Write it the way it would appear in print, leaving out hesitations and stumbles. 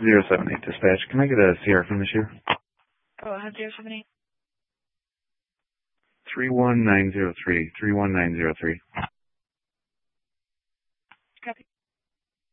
078 dispatch. Can I get a CR from this year? Go ahead, 078. 31903. 31903.